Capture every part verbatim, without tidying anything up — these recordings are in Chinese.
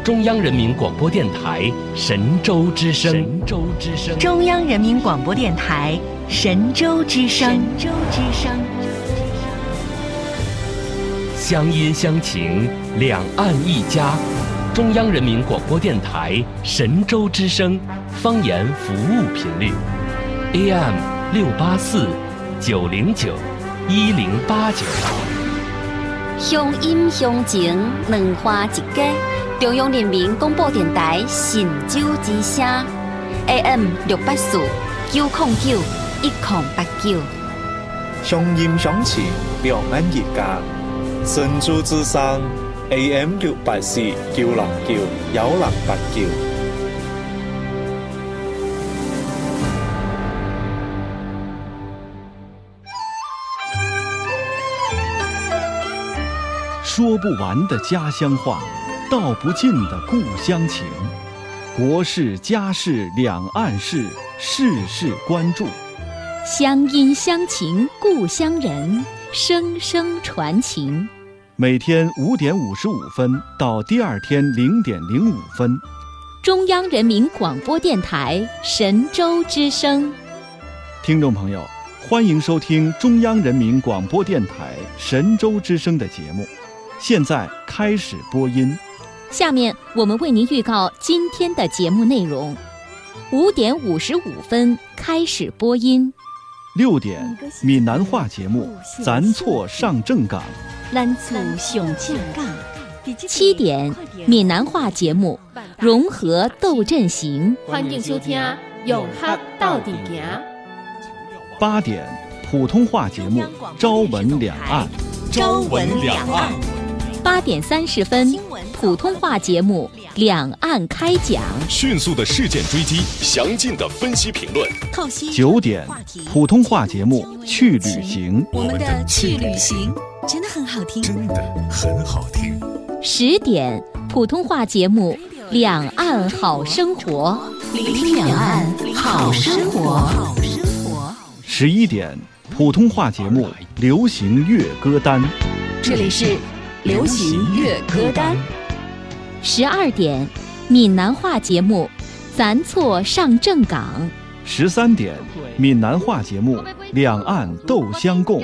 中央人民广播电台神州之声。神州之声。 中央人民广播电台神州之声。神州之声。 乡音乡情，两岸一家。中央人民广播电台神州之声方言服务频率 A M 六八四九零九一零八九。 乡音乡情，两花一家。中央人民广播电台神州之声 A M 六八四九零九一零八九。 乡音乡情，两岸一家。神州之声 A M 六八四九零九一零八九。 说不完的家乡话，道不尽的故乡情，国事家事两岸事，事事关注。 乡音乡情故乡人，声声传情。 每天五点五十五分到第二天零点零五分， 中央人民广播电台神州之声。 听众朋友，欢迎收听中央人民广播电台神州之声的节目，现在开始播音。 下面我们为您预告今天的节目内容：五点五十五分开始播音。 六点，闽南话节目《咱错上正港》。 咱错上正港。七点，闽南话节目《融合斗阵行》。 欢迎收听《永和到底行》。 八点，普通话节目《朝闻两岸》。 朝闻两岸。 八点三十分，普通话节目《两岸开讲》， 迅速的事件追击，详尽的分析评论。 九点，普通话节目《去旅行》， 我们的去旅行真的很好听， 真的很好听。 十点，普通话节目《两岸好生活》， 聆两岸好生活。 十一点，普通话节目《流行乐歌单》， 这里是流行乐歌单。 十二点，闽南话节目《咱错上正港》。 十三点，闽南话节目《两岸斗相共》。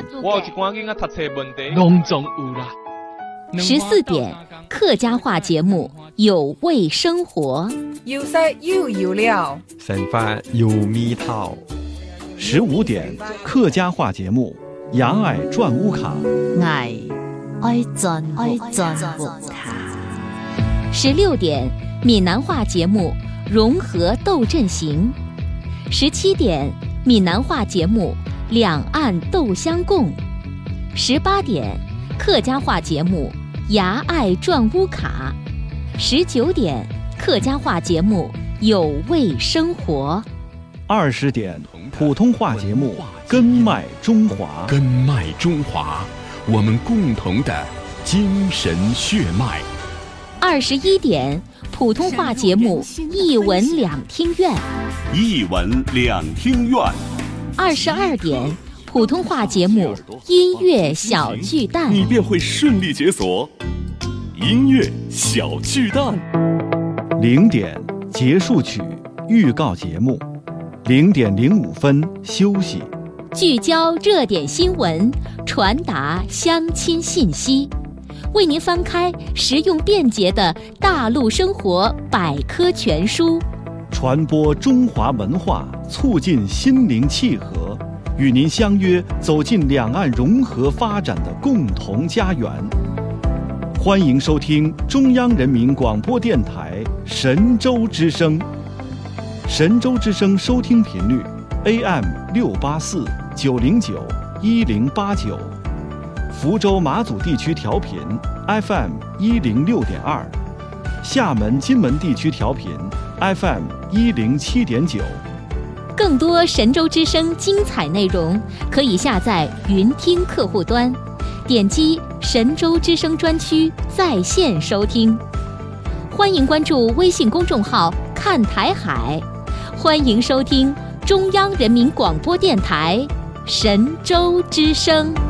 十四点，客家话节目《有味生活》。 有色又有料， 生活有味道。 十五点，客家话节目《牙爱转乌卡》。 爱爱转爱转乌卡。 十六点，闽南话节目《融合斗阵行》。十七点，闽南话节目《两岸斗相共》。十八点，客家话节目《牙爱转乌卡》。十九点，客家话节目《有味生活》。 二十点，普通话节目《根脉中华》。 根脉中华，我们共同的精神血脉。 二十一点，普通话节目《一文两听院》。 一文两听院。 二十二点，普通话节目《音乐小巨蛋》， 你便会顺利解锁音乐小巨蛋。 零点，结束曲预告节目。零点零五分休息。 聚焦热点新闻，传达乡亲信息，为您翻开实用便捷的大陆生活百科全书， 传播中华文化，促进心灵契合，与您相约走进两岸融合发展的共同家园。欢迎收听中央人民广播电台神州之声。神州之声收听频率 A M 六八四九零九一零八九，福州马祖地区调频 F M 一零六点二，厦门金门地区调频 F M 一零七点九。 更多神州之声精彩内容，可以下载云听客户端，点击神州之声专区在线收听。欢迎关注微信公众号看台海，欢迎收听中央人民广播电台神州之声。